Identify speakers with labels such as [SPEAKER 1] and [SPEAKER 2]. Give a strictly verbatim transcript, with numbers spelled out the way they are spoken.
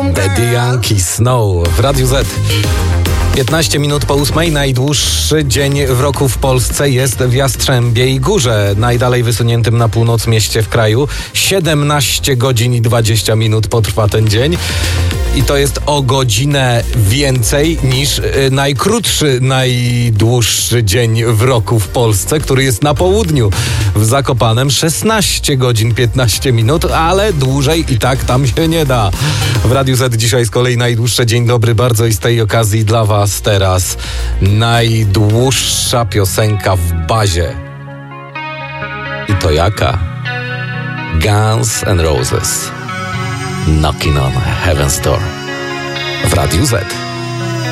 [SPEAKER 1] Daddy Yankee Snow w Radiu Z. piętnaście minut po ósmej. Najdłuższy dzień w roku w Polsce jest w Jastrzębiej Górze, najdalej wysuniętym na północ mieście w kraju. siedemnaście godzin i dwadzieścia minut potrwa ten dzień. I to jest o godzinę więcej niż y, najkrótszy, najdłuższy dzień w roku w Polsce, który jest na południu. W Zakopanem szesnaście godzin piętnaście minut, ale dłużej i tak tam się nie da. W Radiu Z dzisiaj z kolei najdłuższe. Dzień dobry bardzo i z tej okazji dla was teraz najdłuższa piosenka w bazie. I to jaka? Guns N' Roses. Knocking on Heaven's Door w Radiu Z.